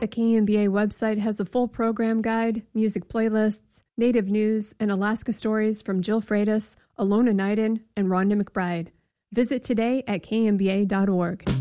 The KMBA website has a full program guide, music playlists, native news, and Alaska stories from Jill Freitas, Alona Nyden, and Rhonda McBride. Visit today at kmba.org.